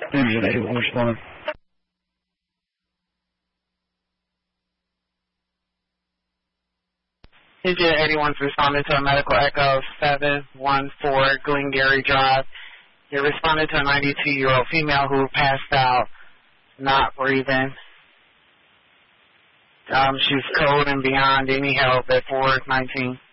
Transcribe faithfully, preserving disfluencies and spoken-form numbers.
Engine eight will respond. Engine eighty-one's responded to a medical echo seven one four Glengarry Drive. You responded to a ninety-two-year-old female who passed out, not breathing. Um, she's cold and beyond any help at four nineteen.